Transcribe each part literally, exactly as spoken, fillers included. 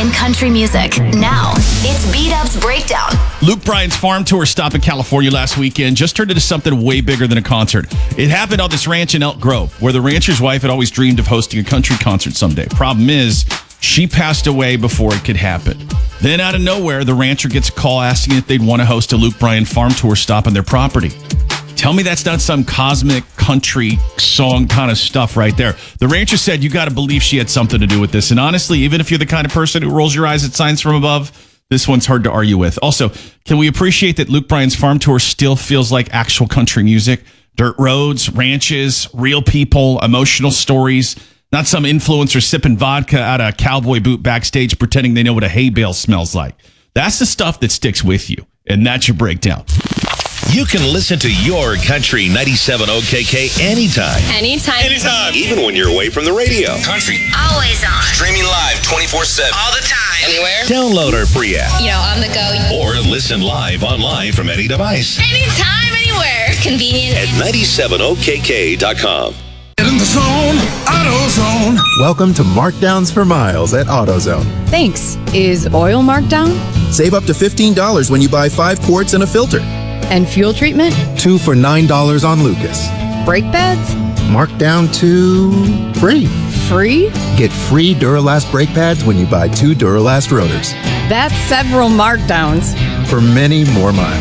in country music. Now, it's B-Dub's Breakdown. Luke Bryan's farm tour stop in California last weekend just turned into something way bigger than a concert. It happened on this ranch in Elk Grove, where the rancher's wife had always dreamed of hosting a country concert someday. Problem is, she passed away before it could happen. Then out of nowhere, the rancher gets a call asking if they'd want to host a Luke Bryan farm tour stop on their property. Tell me that's not some cosmic country song kind of stuff right there. The rancher said you got to believe she had something to do with this. And honestly, even if you're the kind of person who rolls your eyes at signs from above, this one's hard to argue with. Also, can we appreciate that Luke Bryan's farm tour still feels like actual country music? Dirt roads, ranches, real people, emotional stories. Not some influencer sipping vodka out of a cowboy boot backstage pretending they know what a hay bale smells like. That's the stuff that sticks with you. And that's your breakdown. You can listen to your Country ninety-seven O K K anytime. Anytime. Anytime. Even when you're away from the radio. Country. Always on. Streaming live twenty-four seven. All the time. Anywhere. Download our free app. You know, on the go. Or listen live online from any device. Anytime, anywhere. Convenient. At ninety-seven O K K dot com. Get in the zone, AutoZone. Welcome to Markdowns for Miles at AutoZone. Thanks. Is oil marked down? Save up to fifteen dollars when you buy five quarts and a filter. And fuel treatment? Two for nine dollars on Lucas. Brake pads? Marked down to free. Free? Get free Duralast brake pads when you buy two Duralast rotors. That's several markdowns. For many more miles.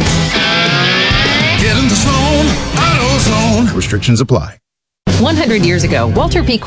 Get in the zone, AutoZone. Restrictions apply. one hundred years ago, Walter P.